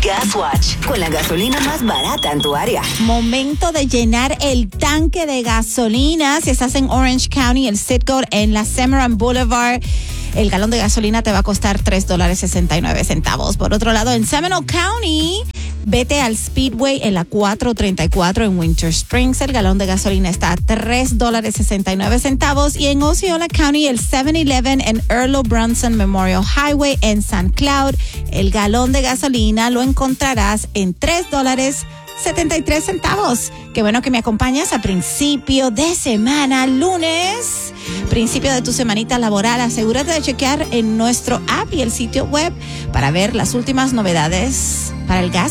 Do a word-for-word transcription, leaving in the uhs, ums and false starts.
Gas Watch, con la gasolina más barata en tu área. Momento de llenar el tanque de gasolina. Si estás en Orange County, el Citgo en la Cimarron Boulevard, el galón de gasolina te va a costar tres dólares sesenta y nueve centavos. Por otro lado, en Seminole County, vete al Speedway en la cuatrocientos treinta y cuatro en Winter Springs. El galón de gasolina está a tres dólares sesenta y nueve centavos. Y en Osceola County, el seven eleven en Earl Brunson Memorial Highway en Saint Cloud, el galón de gasolina lo encontrarás en tres dólares setenta y tres centavos. Qué bueno que me acompañas a principio de semana, lunes, principio de tu semanita laboral. Asegúrate de chequear en nuestro app y el sitio web para ver las últimas novedades para el gas